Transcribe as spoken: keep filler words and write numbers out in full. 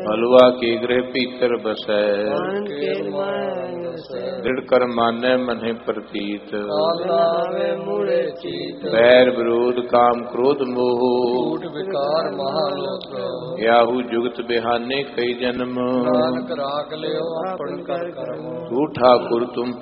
ਹਲਵਾ ਕੀ ਗ੍ਰਹਿ ਭੀਤਰ ਬਸੈ ਆਨੰਦ ਕੇ ਮਾਨ ਦ੍ਰਿੜ ਕਰ ਮਾਨੈ ਮਨਿ ਪ੍ਰਤੀਤ ਕਾਲ ਆਵੇ ਮੂੜੇ ਚੀਤ ਵੈਰ ਵਿਰੋਧ ਕਾਮ ਕ੍ਰੋਧ ਮੋਹ ਝੂਠ ਵਿਕਾਰ ਮਹਾਲੋਕ ਯਾਹੂ ਜੁਗਤ ਬਿਹਾਨੇ ਕਈ ਜਨਮ ਨਾਨਕ ਰਾਖ ਲਿਓ ਆਪਣ ਕਰ ਕਰਮ ਤੂੰ ਠਾਕੁਰ ਤੁਮ